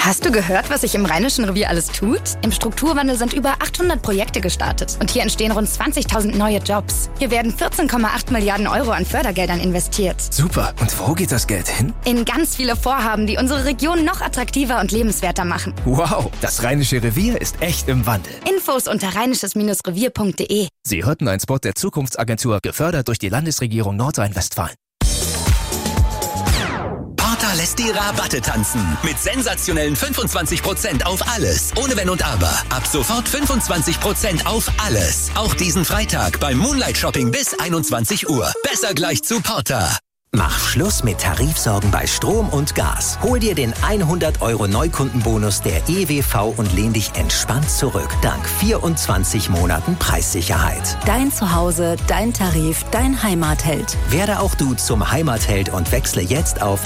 Hast du gehört, was sich im Rheinischen Revier alles tut? Im Strukturwandel sind über 800 Projekte gestartet und hier entstehen rund 20.000 neue Jobs. Hier werden 14,8 Milliarden Euro an Fördergeldern investiert. Super. Und wo geht das Geld hin? In ganz viele Vorhaben, die unsere Region noch attraktiver und lebenswerter machen. Wow, das Rheinische Revier ist echt im Wandel. Infos unter rheinisches-revier.de. Sie hörten einen Spot der Zukunftsagentur, gefördert durch die Landesregierung Nordrhein-Westfalen. Porter lässt die Rabatte tanzen. Mit sensationellen 25% auf alles. Ohne Wenn und Aber. Ab sofort 25% auf alles. Auch diesen Freitag beim Moonlight Shopping bis 21 Uhr. Besser gleich zu Porter. Mach Schluss mit Tarifsorgen bei Strom und Gas. Hol dir den 100 € Neukundenbonus der EWV und lehn dich entspannt zurück. Dank 24 Monaten Preissicherheit. Dein Zuhause, dein Tarif, dein Heimatheld. Werde auch du zum Heimatheld und wechsle jetzt auf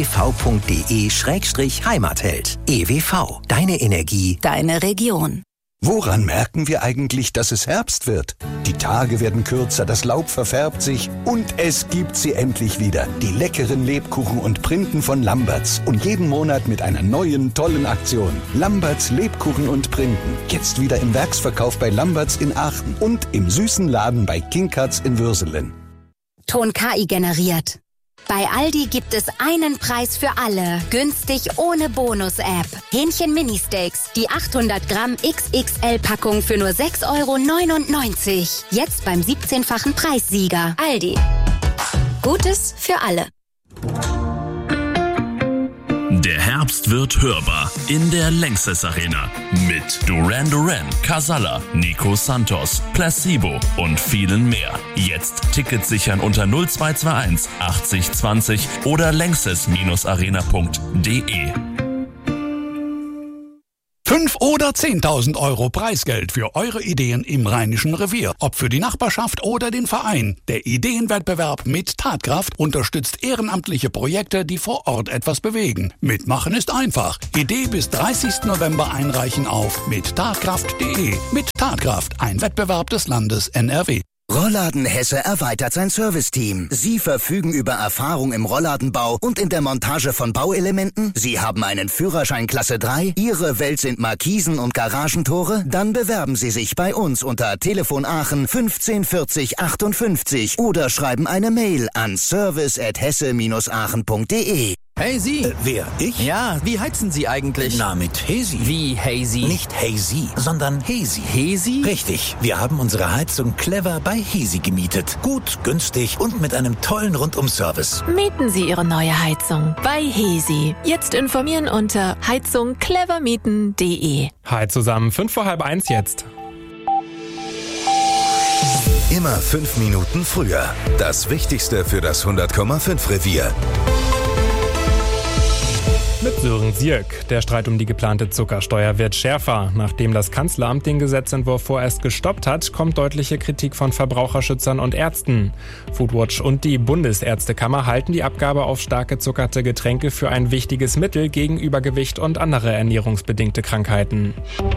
ewv.de/Heimatheld. EWV, deine Energie, deine Region. Woran merken wir eigentlich, dass es Herbst wird? Die Tage werden kürzer, das Laub verfärbt sich und es gibt sie endlich wieder. Die leckeren Lebkuchen und Printen von Lamberts. Und jeden Monat mit einer neuen, tollen Aktion. Lamberts Lebkuchen und Printen. Jetzt wieder im Werksverkauf bei Lamberts in Aachen und im süßen Laden bei King Katz in Würselen. Ton KI generiert. Bei Aldi gibt es einen Preis für alle. Günstig ohne Bonus-App. Hähnchen Mini-Steaks. Die 800 Gramm XXL-Packung für nur 6,99 €. Jetzt beim 17-fachen Preissieger. Aldi. Gutes für alle. Der Herbst wird hörbar in der Lanxess Arena mit Duran Duran, Casalla, Nico Santos, Placebo und vielen mehr. Jetzt Tickets sichern unter 0221 80 20 oder lanxess-arena.de. 5 oder 10.000 € Preisgeld für eure Ideen im Rheinischen Revier. Ob für die Nachbarschaft oder den Verein. Der Ideenwettbewerb mit Tatkraft unterstützt ehrenamtliche Projekte, die vor Ort etwas bewegen. Mitmachen ist einfach. Idee bis 30. November einreichen auf mittatkraft.de. Mit Tatkraft, ein Wettbewerb des Landes NRW. Rollladen Hesse erweitert sein Serviceteam. Sie verfügen über Erfahrung im Rollladenbau und in der Montage von Bauelementen. Sie haben einen Führerschein Klasse 3. Ihre Welt sind Markisen und Garagentore. Dann bewerben Sie sich bei uns unter Telefon Aachen 15 40 58 oder schreiben eine Mail an service@hesse-aachen.de. Hey Sie! Wer? Ich? Ja, wie heizen Sie eigentlich? Na, mit Hesi. Wie Hazy? Nicht Hazy, sondern Hesi. Hesi? Richtig. Wir haben unsere Heizung clever bei Hesi gemietet. Gut, günstig und mit einem tollen Rundum-Service. Mieten Sie Ihre neue Heizung bei Hesi. Jetzt informieren unter heizungclevermieten.de. Hi zusammen, 1:55 jetzt. Immer 5 Minuten früher. Das Wichtigste für das 100,5 Revier. Mit Sören Sierk. Der Streit um die geplante Zuckersteuer wird schärfer. Nachdem das Kanzleramt den Gesetzentwurf vorerst gestoppt hat, kommt deutliche Kritik von Verbraucherschützern und Ärzten. Foodwatch und die Bundesärztekammer halten die Abgabe auf stark gezuckerte Getränke für ein wichtiges Mittel gegen Übergewicht und andere ernährungsbedingte Krankheiten.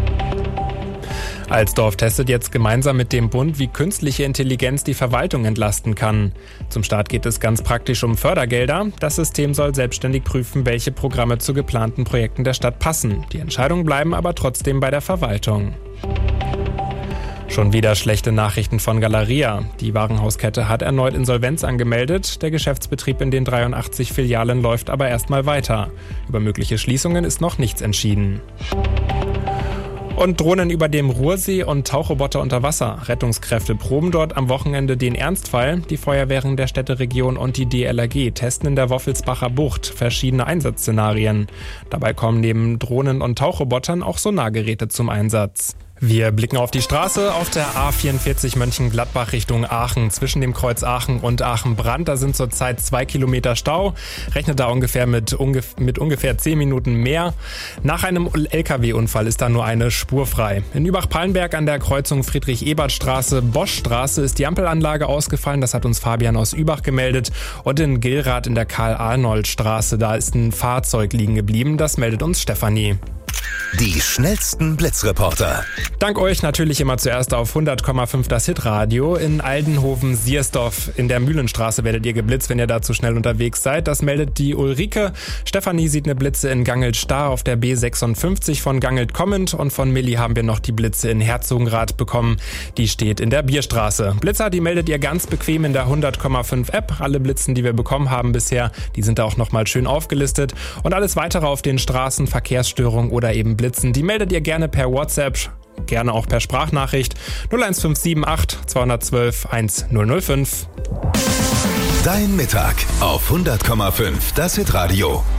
Alsdorf testet jetzt gemeinsam mit dem Bund, wie künstliche Intelligenz die Verwaltung entlasten kann. Zum Start geht es ganz praktisch um Fördergelder. Das System soll selbstständig prüfen, welche Programme zu geplanten Projekten der Stadt passen. Die Entscheidungen bleiben aber trotzdem bei der Verwaltung. Schon wieder schlechte Nachrichten von Galeria. Die Warenhauskette hat erneut Insolvenz angemeldet. Der Geschäftsbetrieb in den 83 Filialen läuft aber erstmal weiter. Über mögliche Schließungen ist noch nichts entschieden. Und Drohnen über dem Ruhrsee und Tauchroboter unter Wasser. Rettungskräfte proben dort am Wochenende den Ernstfall. Die Feuerwehren der Städteregion und die DLRG testen in der Woffelsbacher Bucht verschiedene Einsatzszenarien. Dabei kommen neben Drohnen und Tauchrobotern auch Sonargeräte zum Einsatz. Wir blicken auf die Straße auf der A44 Mönchengladbach Richtung Aachen. Zwischen dem Kreuz Aachen und Aachen-Brand, da sind zurzeit 2 Kilometer Stau. Rechnet da ungefähr mit ungefähr 10 Minuten mehr. Nach einem LKW-Unfall ist da nur eine Spur frei. In Übach-Palenberg an der Kreuzung Friedrich-Ebert-Straße-Bosch-Straße ist die Ampelanlage ausgefallen. Das hat uns Fabian aus Übach gemeldet. Und in Gilrath in der Karl-Arnold-Straße, da ist ein Fahrzeug liegen geblieben. Das meldet uns Stefanie. Die schnellsten Blitzreporter. Dank euch natürlich immer zuerst auf 100,5 das Hitradio. In Aldenhoven-Siersdorf in der Mühlenstraße werdet ihr geblitzt, wenn ihr da zu schnell unterwegs seid. Das meldet die Ulrike. Stefanie sieht eine Blitze in Gangelt-Star auf der B56 von Gangelt kommend. Und von Milli haben wir noch die Blitze in Herzogenrath bekommen. Die steht in der Bierstraße. Blitzer, die meldet ihr ganz bequem in der 100,5 App. Alle Blitzen, die wir bekommen haben bisher, die sind da auch nochmal schön aufgelistet. Und alles weitere auf den Straßen, Verkehrsstörungen oder eben Blitzen, die meldet ihr gerne per WhatsApp, gerne auch per Sprachnachricht 01578 212 1005. Dein Mittag auf 100,5 das Hitradio.